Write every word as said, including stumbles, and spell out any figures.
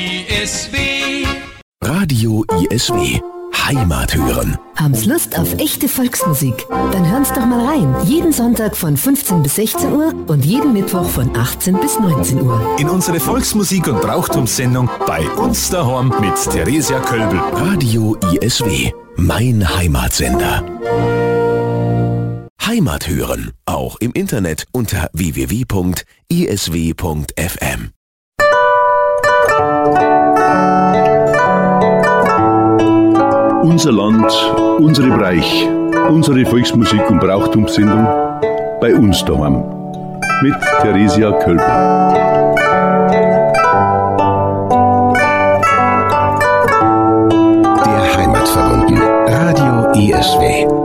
I S W. Radio I S W. Heimat hören. Haben's Lust auf echte Volksmusik? Dann hören's doch mal rein. Jeden Sonntag von fünfzehn bis sechzehn Uhr und jeden Mittwoch von achtzehn bis neunzehn Uhr. In unsere Volksmusik- und Brauchtumssendung bei uns daheim mit Theresia Kölbel. Radio I S W. Mein Heimatsender. Heimat hören. Auch im Internet unter w w w punkt i s w punkt f m. Unser Land, unsere Bereich, unsere Volksmusik- und Brauchtumssendung bei uns daheim. Mit Theresia Kölbel. Der Heimatverbunden. Radio I S W.